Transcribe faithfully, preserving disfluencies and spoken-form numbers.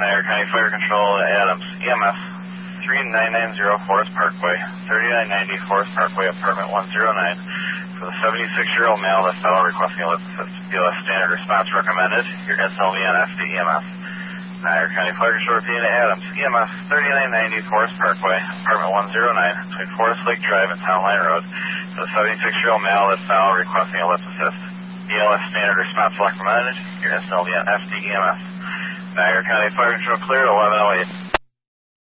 Niagara County Fire Control, Adams, E M S three nine nine zero Forest Parkway, thirty-nine ninety Forest Parkway, apartment one oh nine, for the seventy-six-year-old male that fell requesting a lift assist. B L S standard response recommended. Your S L V on F D E M S. Niagara County Fire Control, Repeating Adams, E M S thirty-nine ninety Forest Parkway, apartment one oh nine, between Forest Lake Drive and Town Line Road, for the seventy-six-year-old male that fell requesting a lift assist. B L S standard response recommended. Your S L V on F D E M S. Niagara County Fire Control cleared eleven oh eight.